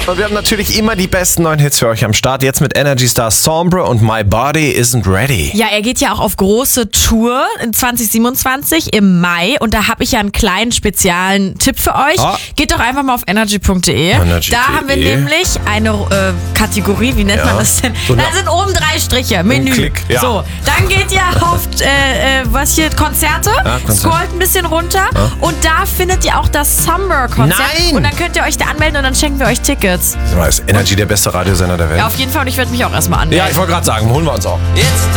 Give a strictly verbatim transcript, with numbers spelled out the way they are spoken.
Und wir haben natürlich immer die besten neuen Hits für euch am Start. Jetzt mit Energy Star Sombre und My Body Isn't Ready. Ja, er geht ja auch auf große Tour in zwanzig siebenundzwanzig im Mai. Und da habe ich ja einen kleinen speziellen Tipp für euch. Oh. Geht doch einfach mal auf energy punkt de. Energy Da punkt de. haben wir nämlich eine äh, Kategorie, wie nennt Ja. man das denn? So da eine- sind oben drei Striche, Menü. Klick, ja. So, dann geht ihr auf äh, äh, was hier, Konzerte, Ah, Konzerte. scrollt ein bisschen runter und da findet ihr auch das Summer-Konzert. Nein! Und dann könnt ihr euch da anmelden und dann schenken wir euch Tickets. Ist Energy der beste Radiosender der Welt? Ja, auf jeden Fall und ich werde mich auch erstmal anmelden. Ja, ich wollte gerade sagen, holen wir uns auch. It's the